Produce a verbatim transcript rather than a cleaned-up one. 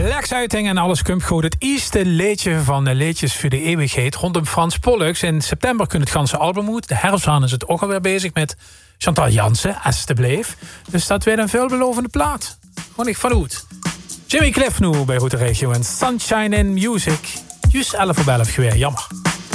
Lex Uiting en alles komt goed. Het eerste liedje van uh, Liedjes voor de Eeuwigheid rondom Frans Pollux. In september kun het ganse album uit. De herfstaan is het ook alweer bezig met Chantal Jansen, als te bleef. Dus dat weer een veelbelovende plaat. Gewoon ik van goed. Jimmy Cliff nu bij Goede Regio en Sunshine in Music. Juist elf op elf geweer, jammer.